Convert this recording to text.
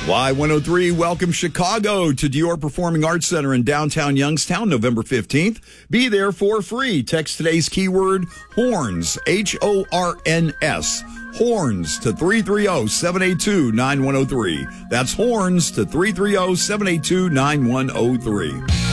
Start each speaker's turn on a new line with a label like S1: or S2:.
S1: Y103 welcome Chicago to Dior Performing Arts Center in downtown Youngstown, November 15th. Be there for free. Text today's keyword, HORNS, HORNS. HORNS to 330-782-9103. That's HORNS to 330-782-9103.